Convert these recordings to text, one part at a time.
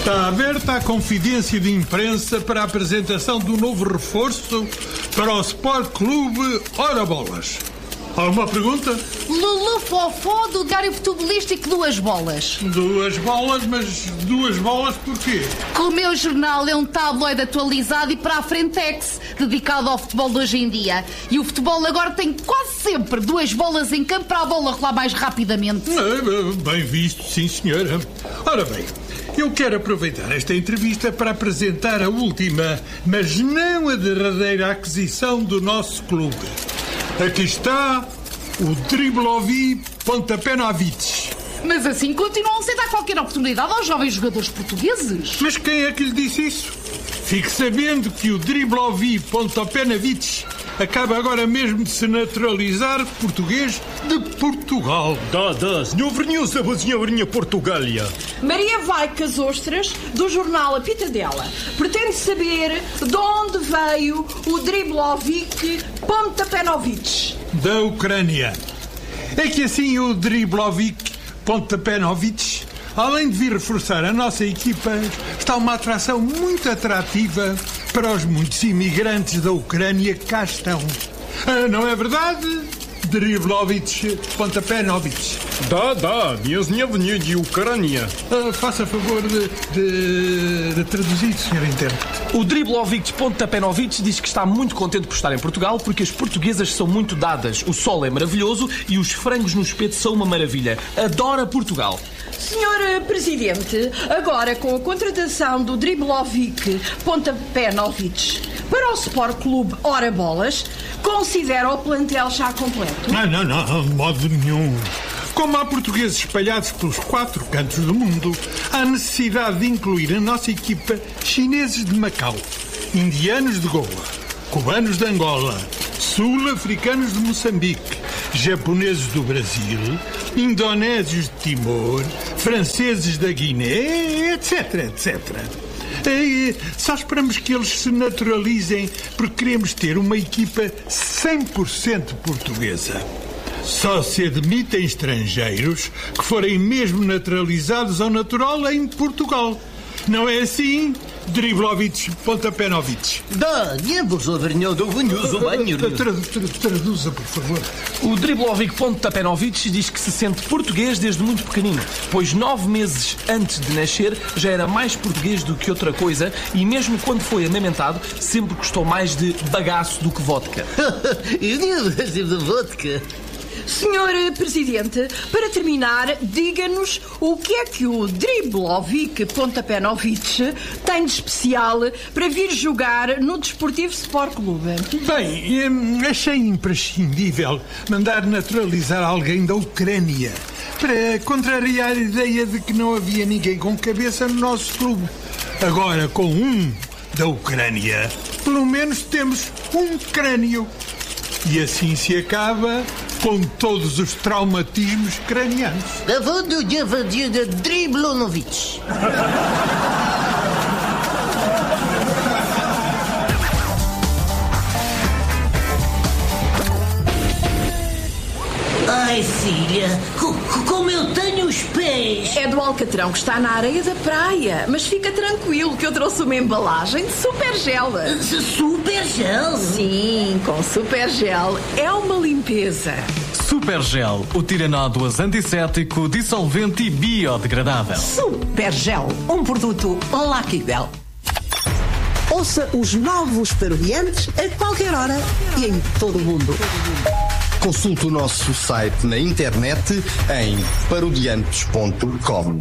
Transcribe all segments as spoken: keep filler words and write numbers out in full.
Está aberta a confidência de imprensa para a apresentação do novo reforço para o Sport Clube Ora Bolas. Alguma pergunta? Lulu Fofó do Diário Futebolístico Duas Bolas. Duas bolas, mas duas bolas porquê? Que o meu jornal é um tabloide atualizado e para a Frentex, dedicado ao futebol de hoje em dia. E o futebol agora tem quase sempre duas bolas em campo para a bola rolar mais rapidamente. É, bem visto, sim senhora. Ora bem, eu quero aproveitar esta entrevista para apresentar a última, mas não a derradeira aquisição do nosso clube. Aqui está o Driblovi Pontapenovic. Mas assim continuam sem dar qualquer oportunidade aos jovens jogadores portugueses. Mas quem é que lhe disse isso? Fique sabendo que o Driblovi Pontapenovic acaba agora mesmo de se naturalizar português de Portugal. Dá, dá, senhor Vernhosa, senhorinha Portugália. Maria Vaicas Ostras, do jornal A Pitadela, pretende saber de onde veio o Driblovic Pontapenovic. Da Ucrânia. É que assim o Driblovic Pontapenovic, além de vir reforçar a nossa equipa, está uma atração muito atrativa para os muitos imigrantes da Ucrânia que cá estão. Ah, não é verdade, Driblovic Pontapenovic? Dá, dá, minha senhorinha de Ucrânia. Ah, faça favor de, de, de traduzir, senhor intérprete. O Driblovic Pontapenovic diz que está muito contente por estar em Portugal porque as portuguesas são muito dadas, o sol é maravilhoso e os frangos no espeto são uma maravilha. Adora Portugal. senhor Presidente, agora com a contratação do Driblovic Pontapenovic para o Sport Clube Ora Bolas, considera o plantel já completo? Não, não, não, de modo nenhum. Como há portugueses espalhados pelos quatro cantos do mundo, há necessidade de incluir na nossa equipa chineses de Macau, indianos de Goa, cubanos de Angola, sul-africanos de Moçambique, japoneses do Brasil, indonésios de Timor, franceses da Guiné, etc, etcétera. E só esperamos que eles se naturalizem porque queremos ter uma equipa cem por cento portuguesa. Só se admitem estrangeiros que forem mesmo naturalizados ao natural em Portugal. Não é assim, Driblovic Pontapenovic? Да, не было вернёто Vernhosa, banho. Traduza, por favor. O Driblovic Pontapenovic diz que se sente português desde muito pequenino, pois nove meses antes de nascer já era mais português do que outra coisa e mesmo quando foi amamentado sempre gostou mais de bagaço do que vodka. Eu nem gosto de vodka. senhor Presidente, para terminar, diga-nos o que é que o Driblovic Pontapenovic tem de especial para vir jogar no Desportivo Sport Clube. Bem, hum, achei imprescindível mandar naturalizar alguém da Ucrânia para contrariar a ideia de que não havia ninguém com cabeça no nosso clube. Agora, com um da Ucrânia, pelo menos temos um crânio. E assim se acaba com todos os traumatismos cranianos. Da vodo de avadio de Driblonovic. Ai, filha, como eu tenho os pés. É do alcatrão que está na areia da praia, mas fica tranquilo que eu trouxe uma embalagem de super gel. Super gel? Sim, com super gel é uma limpeza. Super Gel, o tiranoides antisséptico, dissolvente e biodegradável. Super Gel, um produto Lucky Bell. Ouça os novos parodiantes a qualquer hora e em todo o mundo. Consulte o nosso site na internet em parodiantes ponto com.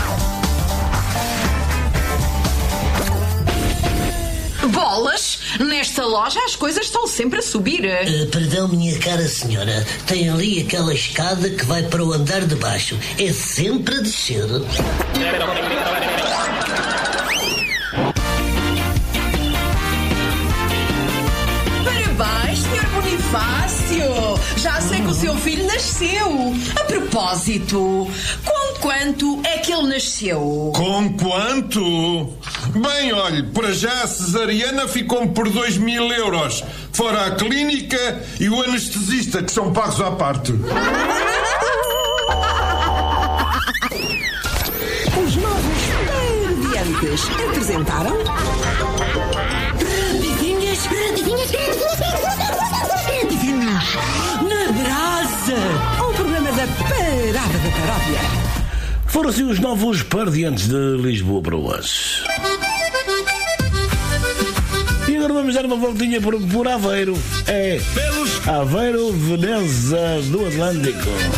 Bolas, nesta loja as coisas estão sempre a subir. Uh, perdão, minha cara senhora. Tem ali aquela escada que vai para o andar de baixo. É sempre a descer. Parabéns, senhor Bonifácio. Já sei que o seu filho nasceu. A propósito, com quanto é que ele nasceu? Com quanto? Bem, olhe, para já a cesariana ficou-me por dois mil euros. Fora a clínica e o anestesista, que são pagos à parte. Os novos parodiantes. Parodiantes apresentaram... Radinhas, radinhas, radinhas, na brasa. Um programa da Parada da Paródia. Foram assim os novos Parodiantes de Lisboa para hoje. E agora vamos dar uma voltinha por, por Aveiro. É, Aveiro, Veneza do Atlântico.